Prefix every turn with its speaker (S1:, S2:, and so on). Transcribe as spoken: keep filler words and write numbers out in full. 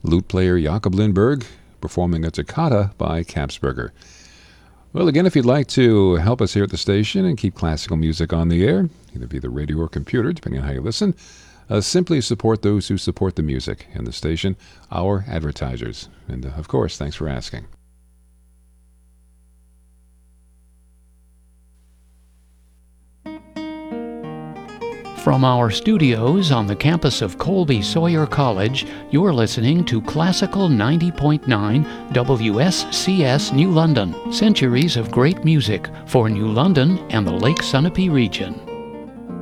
S1: lute player Jakob Lindberg, performing a toccata by Kapsberger. Well, again, if you'd like to help us here at the station and keep classical music on the air, either via the radio or computer, depending on how you listen, uh, simply support those who support the music and the station, our advertisers. And, uh, of course, thanks for asking.
S2: From our studios on the campus of Colby Sawyer College, you're listening to Classical ninety point nine W S C S New London. Centuries of great music for New London and the Lake Sunapee region.